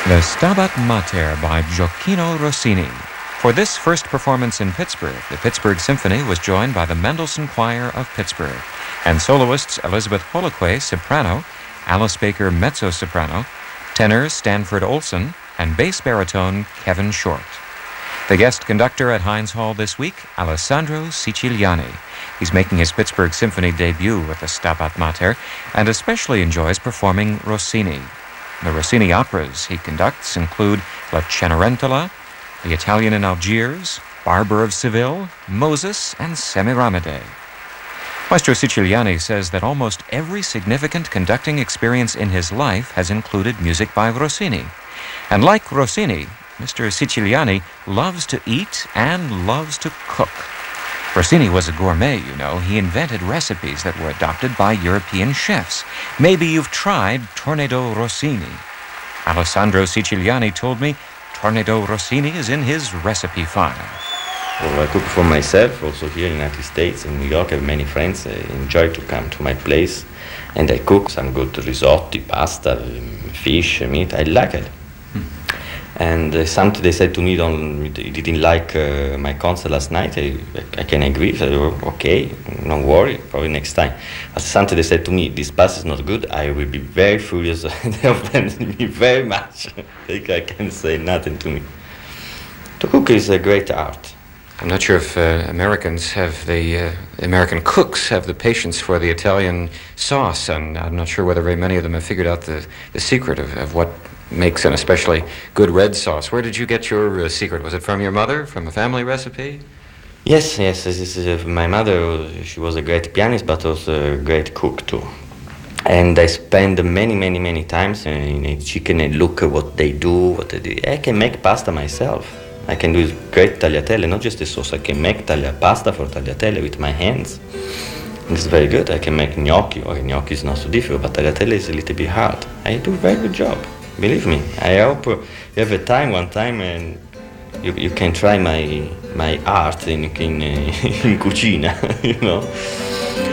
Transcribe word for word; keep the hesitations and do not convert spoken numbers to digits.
The Stabat Mater by Gioacchino Rossini. For this first performance in Pittsburgh, the Pittsburgh Symphony was joined by the Mendelssohn Choir of Pittsburgh and soloists Elizabeth Holoquay, soprano, Alice Baker, mezzo-soprano, tenors Stanford Olson, and bass baritone Kevin Short. The guest conductor at Heinz Hall this week, Alessandro Siciliani. He's making his Pittsburgh Symphony debut with the Stabat Mater and especially enjoys performing Rossini. The Rossini operas he conducts include La Cenerentola, The Italian in Algiers, Barber of Seville, Moses, and Semiramide. Maestro Siciliani says that almost every significant conducting experience in his life has included music by Rossini. And like Rossini, Mister Siciliani loves to eat and loves to cook. Rossini was a gourmet, you know. He invented recipes that were adopted by European chefs. Maybe you've tried Tornado Rossini. Alessandro Siciliani told me Tornado Rossini is in his recipe file. Well, I cook for myself, also here in the United States, in New York. I have many friends. They enjoy to come to my place. And I cook some good risotti, pasta, fish, meat. I like it. And uh, something they said to me, don't, they didn't like uh, my concert last night. I, I can agree. I said, okay, don't worry, probably next time. But something they said to me, this pasta is not good. I will be very furious. They offended me very much. They can't say nothing to me. To cook is a great art. I'm not sure if uh, Americans have the, uh, American cooks have the patience for the Italian sauce, and I'm not sure whether very many of them have figured out the, the secret of, of what makes an especially good red sauce. Where did you get your uh, secret? Was it from your mother, from a family recipe? Yes, yes. This is, uh, my mother, she was a great pianist, but also a great cook too. And I spend many, many, many times in a chicken and look at what they do. What they do. I can make pasta myself. I can do great tagliatelle, not just the sauce. I can make taglia pasta for tagliatelle with my hands. It's very good. I can make gnocchi. Or gnocchi is not so difficult, but tagliatelle is a little bit hard. I do a very good job. Believe me. I hope you have a time one time and you, you can try my my art in in, in cucina, you know.